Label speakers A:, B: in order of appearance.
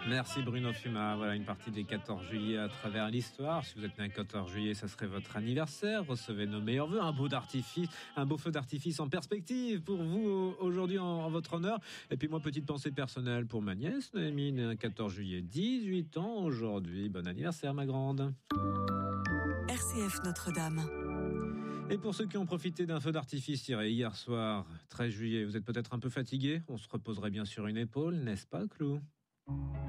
A: Merci Bruno Fuma. Voilà une partie des 14 juillet à travers l'histoire. Si vous êtes né un 14 juillet, ça serait votre anniversaire. Recevez nos meilleurs vœux. Un beau feu d'artifice en perspective pour vous aujourd'hui en votre honneur. Et puis moi, petite pensée personnelle pour ma nièce Noémie, née un 14 juillet, 18 ans aujourd'hui. Bon anniversaire ma grande.
B: RCF Notre-Dame.
A: Et pour ceux qui ont profité d'un feu d'artifice tiré hier soir, 13 juillet, vous êtes peut-être un peu fatigué. On se reposerait bien sur une épaule, n'est-ce pas Clou ?